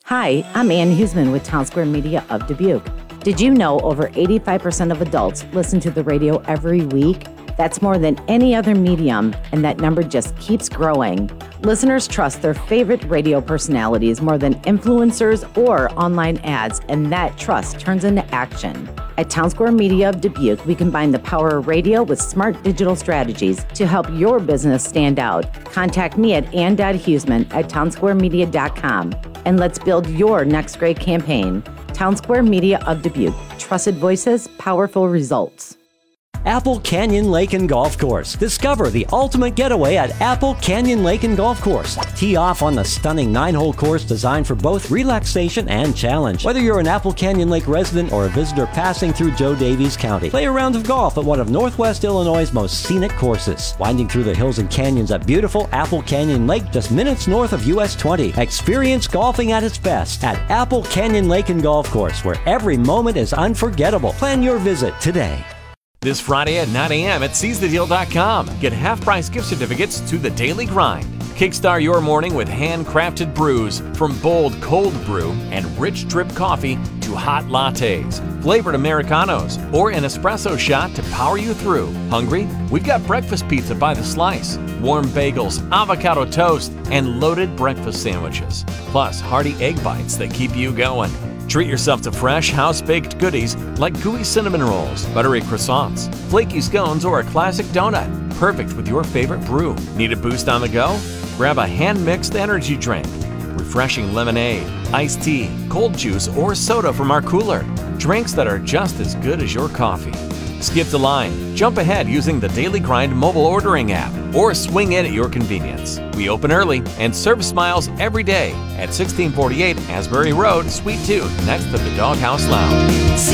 Hi, I'm Ann Huseman with Town Square Media of Dubuque. Did you know over 85% of adults listen to the radio every week? That's more than any other medium, and that number just keeps growing. Listeners trust their favorite radio personalities more than influencers or online ads, and that trust turns into action. At Town Square Media of Dubuque, we combine the power of radio with smart digital strategies to help your business stand out. Contact me at ann.huseman@townsquaremedia.com, and let's build your next great campaign. Town Square Media of Dubuque. Trusted voices, powerful results. Apple Canyon Lake and Golf Course. Discover the ultimate getaway at Apple Canyon Lake and Golf Course. Tee off on the stunning 9-hole course designed for both relaxation and challenge. Whether you're an Apple Canyon Lake resident or a visitor passing through Joe Davies County, play a round of golf at one of Northwest Illinois' most scenic courses. Winding through the hills and canyons at beautiful Apple Canyon Lake just minutes north of US 20. Experience golfing at its best at Apple Canyon Lake and Golf Course, where every moment is unforgettable. Plan your visit today. This Friday at 9 a.m. at SeizeTheDeal.com. Get half-price gift certificates to The Daily Grind. Kickstart your morning with handcrafted brews, from bold cold brew and rich drip coffee to hot lattes, flavored Americanos, or an espresso shot to power you through. Hungry? We've got breakfast pizza by the slice, warm bagels, avocado toast, and loaded breakfast sandwiches, plus hearty egg bites that keep you going. Treat yourself to fresh, house-baked goodies like gooey cinnamon rolls, buttery croissants, flaky scones, or a classic donut. Perfect with your favorite brew. Need a boost on the go? Grab a hand-mixed energy drink, refreshing lemonade, iced tea, cold juice, or soda from our cooler. Drinks that are just as good as your coffee. Skip the line. Jump ahead using the Daily Grind mobile ordering app, or swing in at your convenience. We open early and serve smiles every day at 1648 Asbury Road, Suite 2, next to the Doghouse Lounge.